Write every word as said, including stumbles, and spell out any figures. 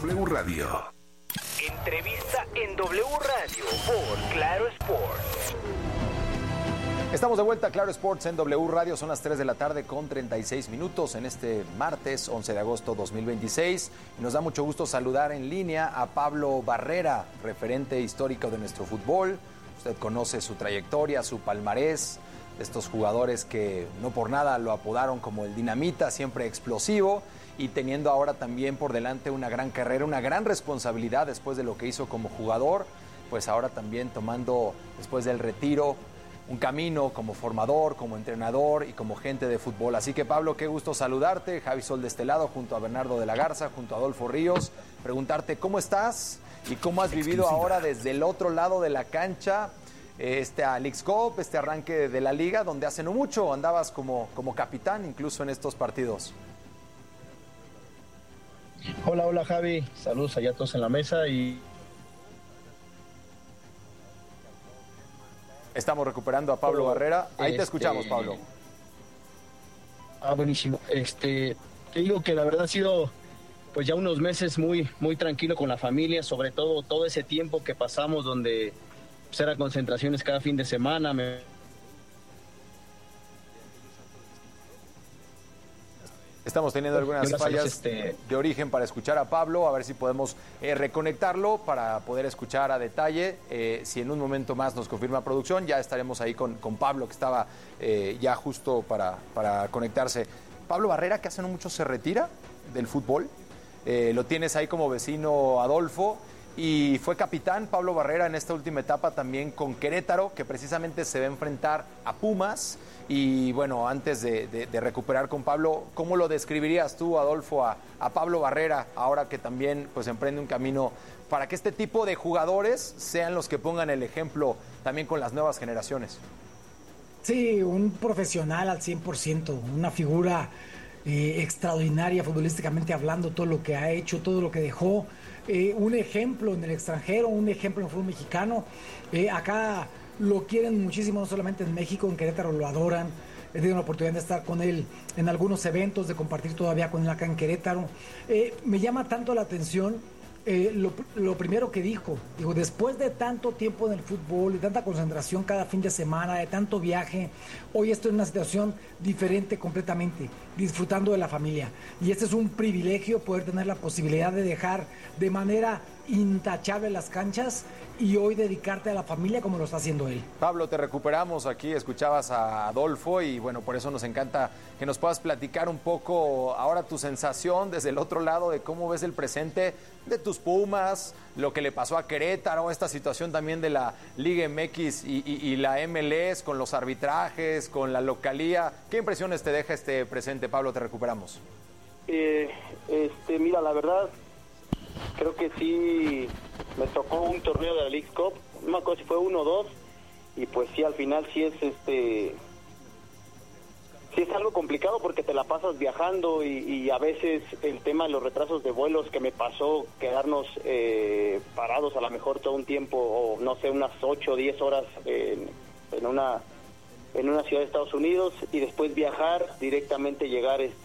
W Radio. Entrevista en W Radio por Claro Sports. Estamos de vuelta a Claro Sports en W Radio, son las tres de la tarde con treinta y seis minutos en este martes once de agosto dos mil veintiséis y nos da mucho gusto saludar en línea a Pablo Barrera, referente histórico de nuestro fútbol. Usted conoce su trayectoria, su palmarés, estos jugadores que no por nada lo apodaron como el Dinamita, siempre explosivo y teniendo ahora también por delante una gran carrera, una gran responsabilidad después de lo que hizo como jugador, pues ahora también tomando después del retiro un camino como formador, como entrenador y como gente de fútbol. Así que Pablo, qué gusto saludarte. Javi Sol de este lado, junto a Bernardo de la Garza, junto a Adolfo Ríos. Preguntarte cómo estás y cómo has vivido ahora desde el otro lado de la cancha este Leagues Cup, este arranque de la liga, donde hace no mucho andabas como, como capitán incluso en estos partidos. Hola, hola Javi. Saludos allá a todos en la mesa y... Estamos recuperando a Pablo Barrera. Ahí este... te escuchamos, Pablo. Ah, buenísimo. Este, te digo que la verdad ha sido pues ya unos meses muy, muy tranquilo con la familia, sobre todo todo ese tiempo que pasamos donde pues, eran concentraciones cada fin de semana. Me... Estamos teniendo algunas fallas este... de origen para escuchar a Pablo, a ver si podemos eh, reconectarlo para poder escuchar a detalle. Eh, si en un momento más nos confirma producción, ya estaremos ahí con, con Pablo, que estaba eh, ya justo para, para conectarse. Pablo Barrera, que hace no mucho se retira del fútbol. Eh, lo tienes ahí como vecino, Adolfo. Y fue capitán Pablo Barrera en esta última etapa también con Querétaro, que precisamente se va a enfrentar a Pumas. Y bueno, antes de, de, de recuperar con Pablo, ¿cómo lo describirías tú, Adolfo, a, a Pablo Barrera, ahora que también pues emprende un camino para que este tipo de jugadores sean los que pongan el ejemplo también con las nuevas generaciones? Sí, un profesional al cien por ciento, una figura eh, extraordinaria futbolísticamente hablando, todo lo que ha hecho, todo lo que dejó, eh, un ejemplo en el extranjero, un ejemplo en el fútbol mexicano. Eh, acá lo quieren muchísimo, no solamente en México, en Querétaro lo adoran. He tenido la oportunidad de estar con él en algunos eventos, de compartir todavía con él acá en Querétaro. Eh, me llama tanto la atención eh, lo, lo primero que dijo. Digo, después de tanto tiempo en el fútbol, de tanta concentración cada fin de semana, de tanto viaje, hoy estoy en una situación diferente completamente, disfrutando de la familia. Y este es un privilegio poder tener la posibilidad de dejar de manera intachable las canchas y hoy dedicarte a la familia como lo está haciendo él. Pablo, te recuperamos aquí, escuchabas a Adolfo y bueno, por eso nos encanta que nos puedas platicar un poco ahora tu sensación desde el otro lado de cómo ves el presente de tus Pumas, lo que le pasó a Querétaro, esta situación también de la Liga M X y, y, y la M L S con los arbitrajes, con la localía. ¿Qué impresiones te deja este presente, Pablo? Te recuperamos. Eh, este, mira, la verdad, creo que sí me tocó un torneo de la Leagues Cup, no me acuerdo si fue uno o dos, y pues sí, al final sí es este sí es algo complicado porque te la pasas viajando y, y a veces el tema de los retrasos de vuelos que me pasó, quedarnos eh, parados a lo mejor todo un tiempo, o no sé, unas ocho o diez horas en, en una en una ciudad de Estados Unidos y después viajar, directamente llegar este